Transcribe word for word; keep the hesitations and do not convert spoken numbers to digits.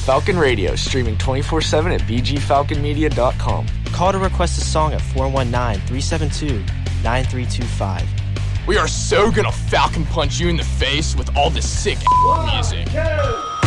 Falcon Radio, streaming twenty-four seven at b g falcon media dot com. Call to request a song at four one nine, three seven two, nine three two five. We are so gonna Falcon punch you in the face with all this sick music. One, two.